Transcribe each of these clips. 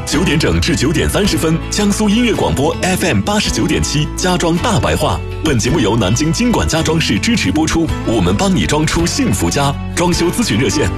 9点整至9点30分，江苏音乐广播 FM 89.7家装大白话。本节目由南京金管家装饰支持播出，我们帮你装出幸福家。装修咨询热线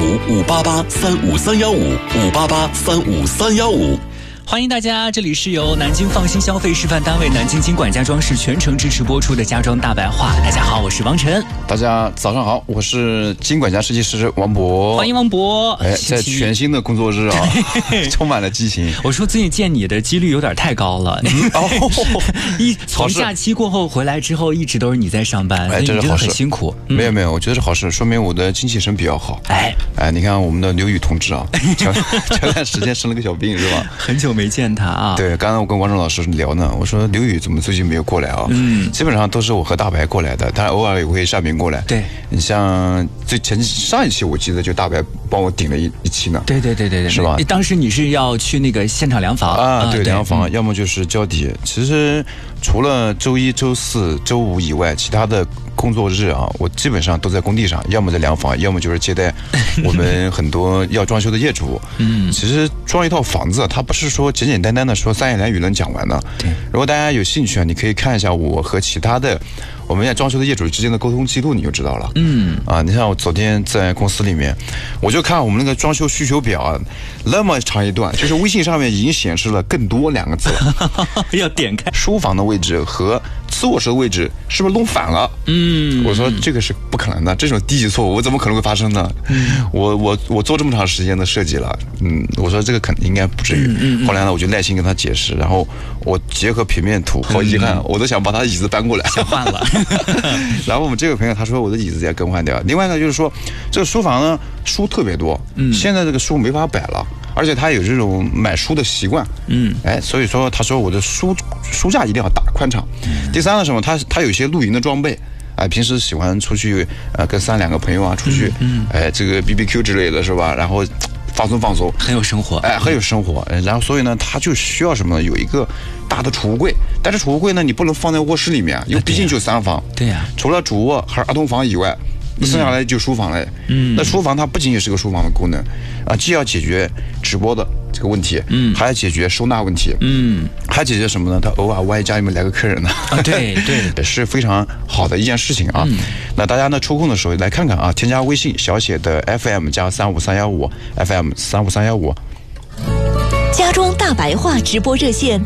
：025-588-35315，588-35315。 欢迎大家，这里是由南京放心消费示范单位南京金管家装饰全程支持播出的家装大白话。大家好，我是王晨。 大家早上好，我是金管家设计师王博。 欢迎王博。 在全新的工作日啊，充满了激情。 我说最近见你的几率有点太高了。从假期过后回来之后，一直都是你在上班，所以你真的很辛苦。 没有，我觉得是好事，说明我的精气神比较好。你看我们的刘宇同志啊，前段时间生了个小病是吧？ 很久没见他啊。对， 刚刚我跟王正老师聊呢，我说刘宇怎么最近没有过来啊？基本上都是我和大白过来的，当然偶尔也会夏明过来。对，你像上一期我记得就大白帮我顶了一期呢。对，是吧？ 当时你是要去那个现场量房啊？对，量房，要么就是交底。其实除了周一、周四、周五以外，其他的工作日啊，我基本上都在工地上，要么在量房，要么就是接待我们很多要装修的业主。其实装一套房子，它不是说简简单单的说三言两语能讲完的。对，如果大家有兴趣啊，你可以看一下我和其他的我们要装修的业主之间的沟通记录，你就知道了。你像我昨天在公司里面，我就看我们那个装修需求表啊，那么长一段，就是微信上面已经显示了更多2个字了。 要点开书房的位置和次卧室的位置是不是弄反了？我说这个是不可能的，这种低级错误我怎么可能会发生呢？我做这么长时间的设计了，我说这个肯定应该不至于。后来呢，我就耐心跟他解释，然后我结合平面图，好遗憾，我都想把他椅子搬过来， 想换了。 然后我们这个朋友他说我的椅子也更换掉。另外呢，就是说这个书房呢书特别多，现在这个书没法摆了，而且他有这种买书的习惯，所以说他说我的书架一定要大宽敞。第三呢什么，他有一些露营的装备。平时喜欢出去跟3-2个朋友啊出去，这个 BBQ 之类的是吧？然后放松， 很有生活， 很有生活。然后所以呢，他就需要什么？有一个大的储物柜，但是储物柜呢，你不能放在卧室里面，因为毕竟就3房。对呀，除了主卧还是儿童房以外，剩下来就书房了。那书房它不仅仅是个书房的功能啊，既要解决直播的这个问题，还要解决收纳问题，还解决什么呢？他偶尔万一家里面来个客人呢，对，也是非常好的一件事情啊。那大家呢抽空的时候来看看啊，添加微信小写的 FM 加35315 FM 35315。 家装大白话直播热线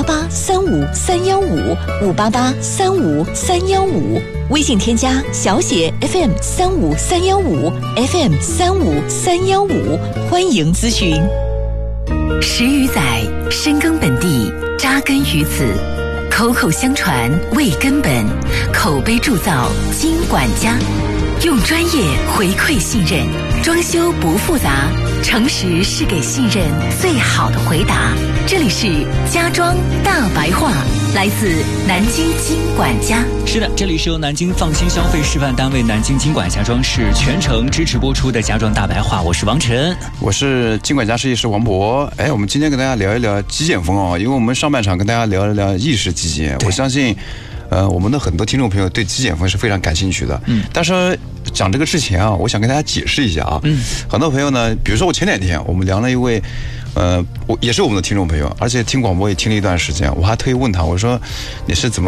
588-35315 微信添加小写 FM 35315 FM 35315，欢迎咨询。 10余载，深耕本地，扎根于此，口口相传为根本，口碑铸造金管家。用专业回馈信任，装修不复杂，诚实是给信任最好的回答。这里是家装大白话，来自南京金管家。 是的，这里是由南京放心消费示范单位南京金管家装饰全程支持播出的家装大白话，我是王晨， 我是金管家设计师王博。我们今天跟大家聊一聊极简风哦，因为我们上半场跟大家聊一聊意式极简，我相信我们的很多听众朋友对极简风是非常感兴趣的。但是讲这个之前啊，我想跟大家解释一下啊。很多朋友呢，比如说我前2天我们聊了一位也是我们的听众朋友，而且听广播也听了一段时间，我还特意问他，我说你是怎么